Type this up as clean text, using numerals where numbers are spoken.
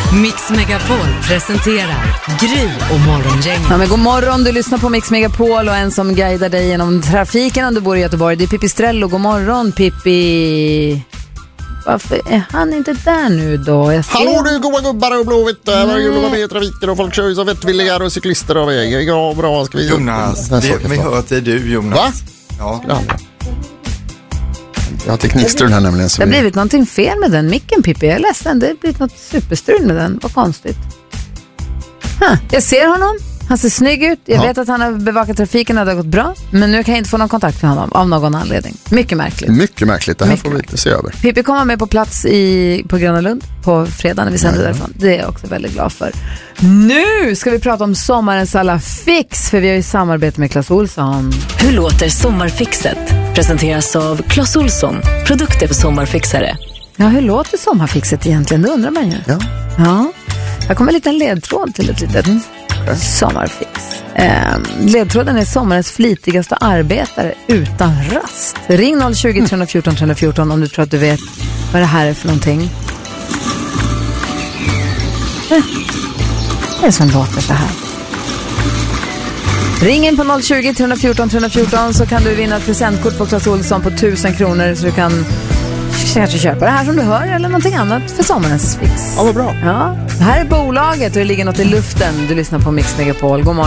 Mix Megapol presenterar Gry och Morgongänget. Ja, men god morgon, du lyssnar på Mix Megapol och en som guidar dig genom trafiken om du bor i Göteborg. Det är Pippi Strello. God morgon, Pippi. Varför är han inte där nu då? Hallå du goa gubbar och blåvitt. Det var ju med i trafiken och folk kör ju så vettvilliga och cyklister av vägen. Ja, bra ska vi... Jonas, vi hör att det är du, Jonas. Va? Ja. Jag har teknikstrul här nämligen. Det har blivit någonting fel med den micken, Pippi. Jag är ledsen, det har blivit något superstrul med den. Vad konstigt. Jag ser honom. Han ser snygg ut. Jag vet att han har bevakat trafiken och det har gått bra. Men nu kan jag inte få någon kontakt med honom av någon anledning. Mycket märkligt. Mycket märkligt. Det här får vi inte se över. Pippi kommer med på plats på Gröna Lund på fredag när vi sänder därifrån. Det är jag också väldigt glad för. Nu ska vi prata om sommarens alla fix. För vi har ju samarbete med Clas Ohlson. Hur låter sommarfixet? Presenteras av Clas Ohlson. Produkter för sommarfixare. Ja, hur låter sommarfixet egentligen? Det undrar man ju. Ja. Här kommer en liten ledtråd till ett litet sommarfix. Ledtråden är sommarens flitigaste arbetare utan rast. Ring 020 314 314 om du tror att du vet vad det här är för någonting. Det är som låter så här. Ring in på 020 314 314 så kan du vinna ett presentkort på Clas Ohlson på 1000 kronor så du kan kanske köpa det här som du hör eller någonting annat för sommarens fix. Ja, vad bra. Ja, det här är bolaget och det ligger något i luften. Du lyssnar på Mix Megapol. God morgon.